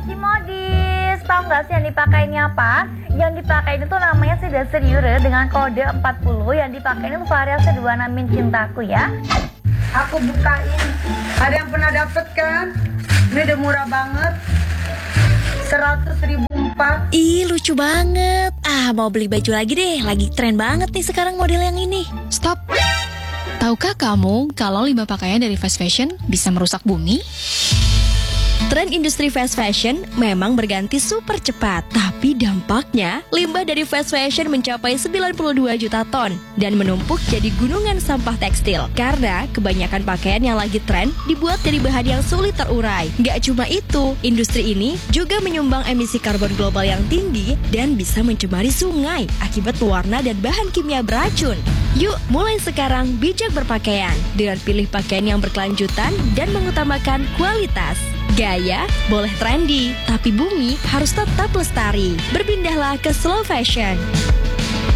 Cimodis, tahu nggak sih yang dipakai ini apa? Yang dipakai itu namanya si Deseriure dengan kode 40. Yang dipakai itu variasi 26 min cintaku ya. Aku bukain. Ada yang pernah dapet kan? Ini udah murah banget. 100.000 4. Ih, lucu banget. Mau beli baju lagi deh. Lagi tren banget nih sekarang model yang ini. Stop. Tahukah kamu kalau limbah pakaian dari fast fashion bisa merusak bumi? Tren industri fast fashion memang berganti super cepat, tapi dampaknya limbah dari fast fashion mencapai 92 juta ton dan menumpuk jadi gunungan sampah tekstil karena kebanyakan pakaian yang lagi tren dibuat dari bahan yang sulit terurai. Gak cuma itu, industri ini juga menyumbang emisi karbon global yang tinggi dan bisa mencemari sungai akibat warna dan bahan kimia beracun. Yuk, mulai sekarang bijak berpakaian dengan pilih pakaian yang berkelanjutan dan mengutamakan kualitas. Gaya boleh trendy, tapi bumi harus tetap lestari. Berpindahlah ke slow fashion.